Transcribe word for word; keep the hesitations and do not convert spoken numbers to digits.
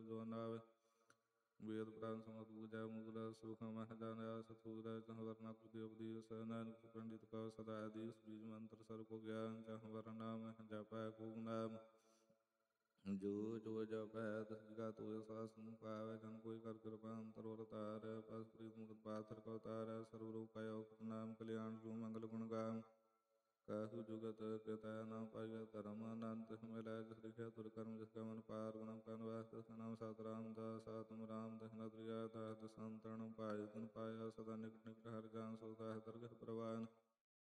ਜੋ ਨਾਵੇ ਵੇਦ ਪ੍ਰਾਨ ਸਮਤ ਪੂਜਾ ਮੁਗਲ ਸੁਖ ਮਹ ਜਾਨਿਆ ਸਤੂਰ ਜਹ ਵਰਨਾ ਕੁਦੀ ਉਪਦੀ ਸ ਨਾਨਕ ਪੰਡਿਤ ਕਾ ਸਦਾ ਆਦੀਸ ਬੀਜ ਮੰਤਰ ਸਰ ਕੋ ਗਿਆਨ ਜਹ ਵਰ ਨਾਮ ਜਪੈ ਕੋ ਨਾਮ ਜੋ ਜੋ ਜਪੈ ਤਿਸ ਕਾ ਤੂਰ ਸਾਸ ਨੂੰ ਪਾਵੈ ਜਨ ਕੋਈ ਕਰ ਕਿਰਪਾ ਅੰਤਰ ਵਰ ਤਾਰ ਪਸ ਪ੍ਰੀਤ ਮੁਕਤ ਪਾਥਰ ਕੋ ਤਾਰ ਸਰਵ ਰੂਪ ਕਯੋ ਨਾਮ ਕਲਿਆਣ ਜੋ ਮੰਗਲ ਗੁਣ ਗਾਮ ਕਾਹੂ ਜੁਗਤ ਕਿਤੈ ਨਾ ਪਾਈਐ ਧਰਮ ਅਨੰਤ ਮਿਲੈ ਜਿਸ ਲਿਖਿਆ ਤੁਰ ਕਰਮ ਜਿਸ ਕਾ ਮਨ ਪਾਰ ਗੁਣਮ ਕਨ ਵਾਸਤ ਨਾਮ ਸਤ ਰਾਮ ਦਾਸ ਆਤਮ ਰਾਮ ਦਸਨਾ ਦਰਿਆ ਦਾਸ ਦਸਾਂਤਰਣ ਪਾਇ ਤਨ ਪਾਇਆ ਸਦਾ ਨਿਕਟ ਨਿਕਟ ਹਰਿ ਜਾਨ ਸੋ ਦਾਸ ਦਰਗਹ ਪ੍ਰਵਾਨ